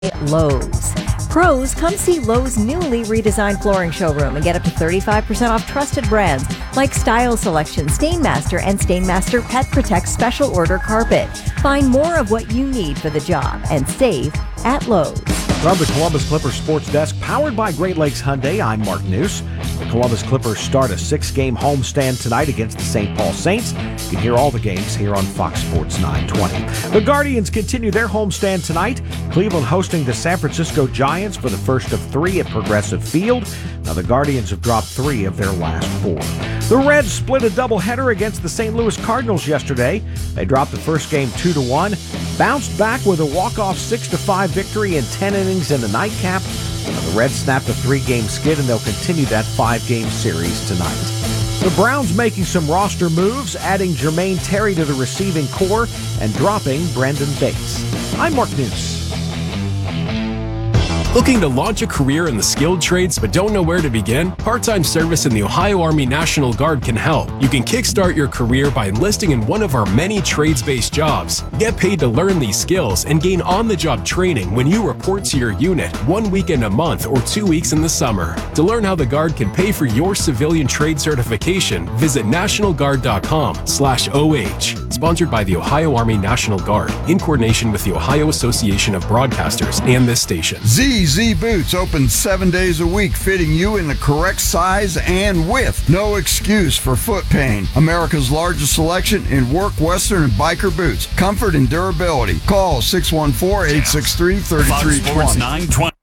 Lowe's. Pros, come see Lowe's newly redesigned flooring showroom and get up to 35% off trusted brands like Style Selection, Stainmaster, and Stainmaster Pet Protect Special Order Carpet. Find more of what you need for the job and save at Lowe's. From the Columbus Clippers Sports Desk, powered by Great Lakes Hyundai, I'm Mark News. The Columbus Clippers start a 6-game homestand tonight against the St. Paul Saints. You can hear all the games here on Fox Sports 920. The Guardians continue their homestand tonight. Cleveland hosting the San Francisco Giants for the first of 3 at Progressive Field. Now the Guardians have dropped 3 of their last 4. The Reds split a doubleheader against the St. Louis Cardinals yesterday. They dropped the first game 2-1, bounced back with a walk-off 6-5 victory in 10 innings in the nightcap. Now the Reds snapped a 3-game skid, and they'll continue that 5-game series tonight. The Browns making some roster moves, adding Jermaine Terry to the receiving core and dropping Brandon Bates. I'm Mark News. Looking to launch a career in the skilled trades but don't know where to begin? Part-time service in the Ohio Army National Guard can help. You can kickstart your career by enlisting in one of our many trades-based jobs. Get paid to learn these skills and gain on-the-job training when you report to your unit 1 weekend a month or 2 weeks in the summer. To learn how the Guard can pay for your civilian trade certification, visit nationalguard.com/OH. Sponsored by the Ohio Army National Guard in coordination with the Ohio Association of Broadcasters and this station. ZZ Boots open 7 days a week, fitting you in the correct size and width. No excuse for foot pain. America's largest selection in work, western, and biker boots. Comfort and durability. Call 614-863-3320. Fox Sports 920.